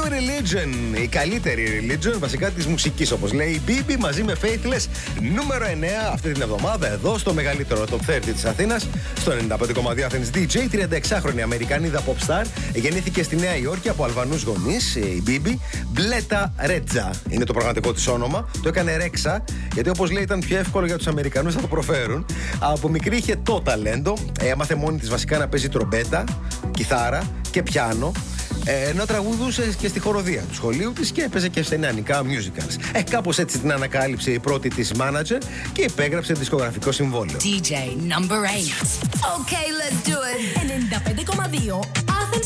Religion, η καλύτερη religion βασικά της μουσικής, όπως λέει η BB, μαζί με Faithless, νούμερο 9 αυτή την εβδομάδα εδώ στο μεγαλύτερο Top 30 της Αθήνας, στο 95,2 Athens DJ. 36χρονη Αμερικανίδα pop star, γεννήθηκε στη Νέα Υόρκη από Αλβανούς γονείς, η BB. Μπλέτα Ρέτζα είναι το πραγματικό της όνομα. Το έκανε Ρέξα, γιατί όπως λέει ήταν πιο εύκολο για τους Αμερικανούς να το προφέρουν. Από μικρή είχε το ταλέντο. Έμαθε μόνη της βασικά να παίζει τρομπέτα, κιθάρα και πιάνο. Ενώ τραγουδούσε και στη χοροδία του σχολείου της και έπαιζε και σε νεανικά musicals. Κάπως έτσι την ανακάλυψε η πρώτη της manager και υπέγραψε δισκογραφικό συμβόλαιο. DJ number 8. Okay, let's do it. 95,2 Athens